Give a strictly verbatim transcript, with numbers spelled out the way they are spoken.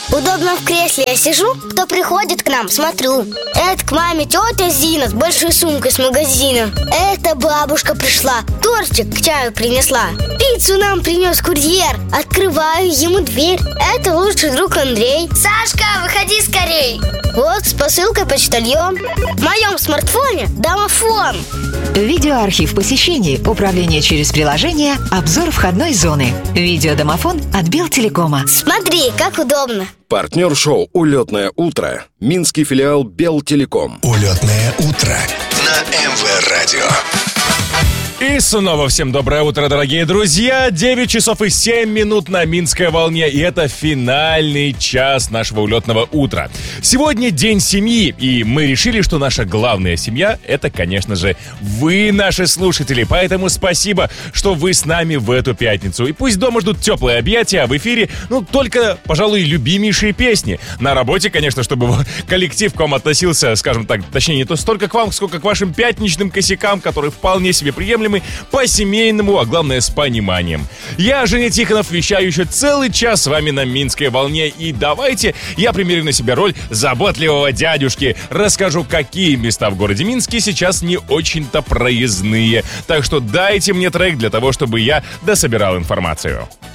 Удобно в кресле я сижу, кто приходит к нам, смотрю. Это к маме тетя Зина с большой сумкой с магазина. Это бабушка пришла, тортик к чаю принесла. Пиццу нам принес курьер. Открываю ему дверь. Это лучший друг Андрей. Сашка, выходи скорей. Вот с посылкой почтальон. В моем смартфоне домофон. Видеоархив посещений, управление через приложение, обзор входной зоны. Видеодомофон от Белтелекома. Смотри, как удобно. Партнер шоу «Улетное утро» – минский филиал Белтелеком. Улетное утро на эм вэ радио. И снова всем доброе утро, дорогие друзья. девять часов и семь минут на Минской волне. И это финальный час нашего улетного утра. Сегодня день семьи. И мы решили, что наша главная семья – это, конечно же, вы, наши слушатели. Поэтому спасибо, что вы с нами в эту пятницу. И пусть дома ждут теплые объятия, а в эфире, ну, только, пожалуй, любимейшие песни. На работе, конечно, чтобы коллектив к вам относился, скажем так, точнее, не то столько к вам, сколько к вашим пятничным косякам, которые вполне себе приемлемы. По-семейному, а главное с пониманием. Я, Женя Тихонов, вещаю еще целый час с вами на Минской волне. И давайте я примерю на себя роль заботливого дядюшки. Расскажу, какие места в городе Минске сейчас не очень-то проездные. Так что дайте мне трек для того, чтобы я дособирал информацию.